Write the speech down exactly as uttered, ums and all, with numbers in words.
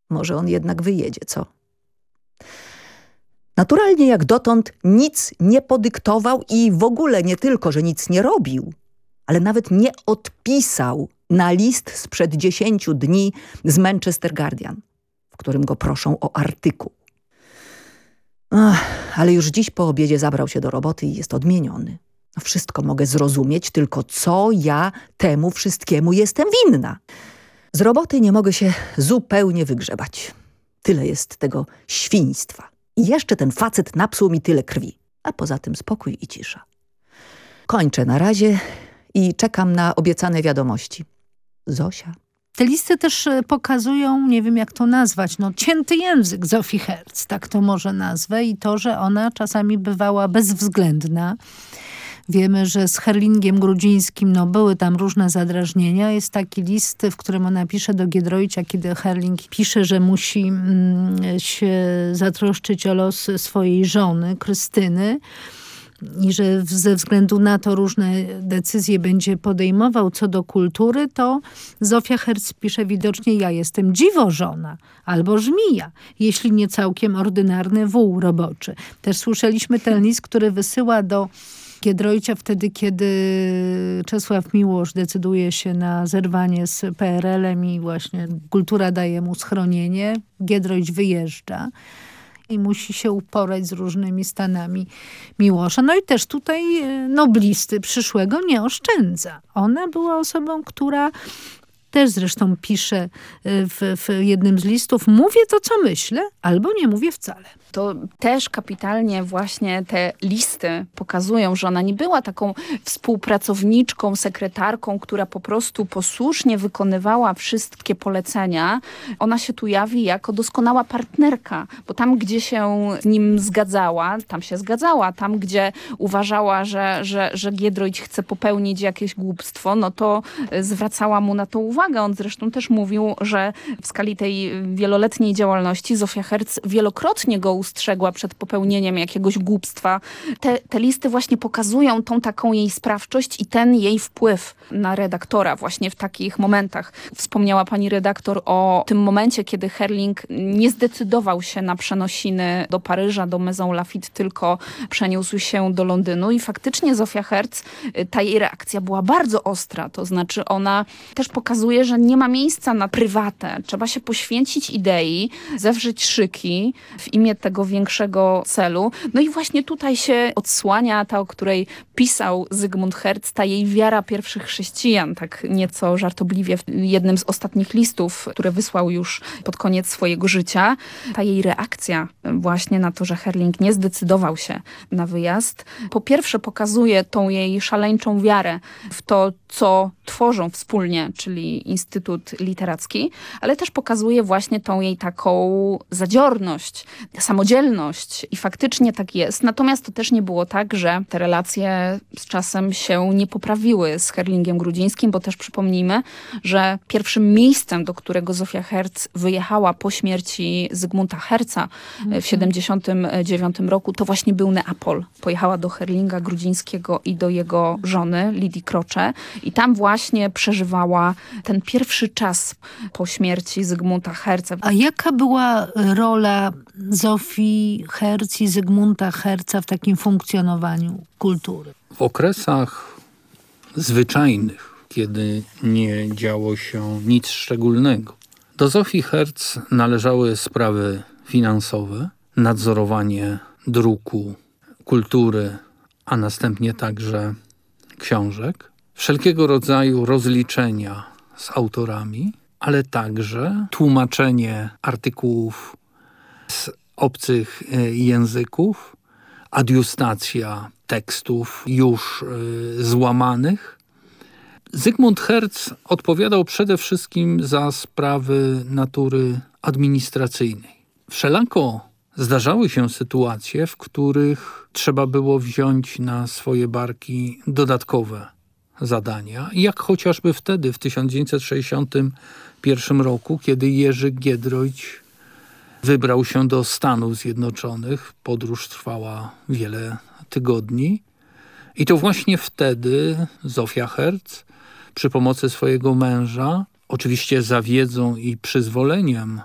Może on jednak wyjedzie, co? Naturalnie jak dotąd nic nie podyktował i w ogóle nie tylko, że nic nie robił, ale nawet nie odpisał na list sprzed dziesięciu dni z Manchester Guardian, w którym go proszą o artykuł. Ach, ale już dziś po obiedzie zabrał się do roboty i jest odmieniony. No wszystko mogę zrozumieć, tylko co ja temu wszystkiemu jestem winna? Z roboty nie mogę się zupełnie wygrzebać. Tyle jest tego świństwa. I jeszcze ten facet napsuł mi tyle krwi. A poza tym spokój i cisza. Kończę na razie i czekam na obiecane wiadomości. Zosia. Te listy też pokazują, nie wiem jak to nazwać, no cięty język Zofii Herz, tak to może nazwę, i to, że ona czasami bywała bezwzględna. Wiemy, że z Herlingiem Grudzińskim no, były tam różne zadrażnienia. Jest taki list, w którym ona pisze do Giedroycia, kiedy Herling pisze, że musi mm, się zatroszczyć o los swojej żony, Krystyny, i że ze względu na to różne decyzje będzie podejmował co do kultury, to Zofia Herz pisze widocznie: ja jestem dziwożona albo żmija, jeśli nie całkiem ordynarny wół roboczy. Też słyszeliśmy ten list, który wysyła do Giedroycia wtedy, kiedy Czesław Miłosz decyduje się na zerwanie z P R L-em i właśnie kultura daje mu schronienie. Giedroyć wyjeżdża i musi się uporać z różnymi stanami Miłosza. No i też tutaj noblisty przyszłego nie oszczędza. Ona była osobą, która też zresztą pisze w, w jednym z listów: mówię to, co myślę, albo nie mówię wcale. To też kapitalnie właśnie te listy pokazują, że ona nie była taką współpracowniczką, sekretarką, która po prostu posłusznie wykonywała wszystkie polecenia. Ona się tu jawi jako doskonała partnerka, bo tam, gdzie się z nim zgadzała, tam się zgadzała. Tam, gdzie uważała, że, że, że Giedroyć chce popełnić jakieś głupstwo, no to zwracała mu na to uwagę. On zresztą też mówił, że w skali tej wieloletniej działalności Zofia Herz wielokrotnie go ustrzegła przed popełnieniem jakiegoś głupstwa. Te, te listy właśnie pokazują tą taką jej sprawczość i ten jej wpływ na redaktora właśnie w takich momentach. Wspomniała pani redaktor o tym momencie, kiedy Herling nie zdecydował się na przenosiny do Paryża, do Maison Lafitte, tylko przeniósł się do Londynu i faktycznie Zofia Herz, ta jej reakcja była bardzo ostra. To znaczy ona też pokazuje, że nie ma miejsca na prywatę. Trzeba się poświęcić idei, zewrzeć szyki w imię tego większego celu. No i właśnie tutaj się odsłania ta, o której pisał Zygmunt Herz, ta jej wiara pierwszych chrześcijan, tak nieco żartobliwie w jednym z ostatnich listów, które wysłał już pod koniec swojego życia. Ta jej reakcja właśnie na to, że Herling nie zdecydował się na wyjazd, po pierwsze pokazuje tą jej szaleńczą wiarę w to, co tworzą wspólnie, czyli Instytut Literacki, ale też pokazuje właśnie tą jej taką zadziorność, samodzielność i faktycznie tak jest. Natomiast to też nie było tak, że te relacje z czasem się nie poprawiły z Herlingiem Grudzińskim, bo też przypomnijmy, że pierwszym miejscem, do którego Zofia Herz wyjechała po śmierci Zygmunta Herza w siedemdziesiątym dziewiątym roku, to właśnie był Neapol. Pojechała do Herlinga Grudzińskiego i do jego żony Lidii Krocze i tam właśnie przeżywała ten pierwszy czas po śmierci Zygmunta Herza. A jaka była rola Zofii Herz i Zygmunta Herza w takim funkcjonowaniu kultury? W okresach zwyczajnych, kiedy nie działo się nic szczególnego, do Zofii Herz należały sprawy finansowe, nadzorowanie druku, kultury, a następnie także książek, wszelkiego rodzaju rozliczenia z autorami, ale także tłumaczenie artykułów z obcych języków, adiustacja tekstów już y, złamanych. Zygmunt Herz odpowiadał przede wszystkim za sprawy natury administracyjnej. Wszelako zdarzały się sytuacje, w których trzeba było wziąć na swoje barki dodatkowe zadania, jak chociażby wtedy w tysiąc dziewięćset sześćdziesiątym pierwszym roku, kiedy Jerzy Giedroyć wybrał się do Stanów Zjednoczonych. Podróż trwała wiele tygodni i to właśnie wtedy Zofia Herz przy pomocy swojego męża, oczywiście za wiedzą i przyzwoleniem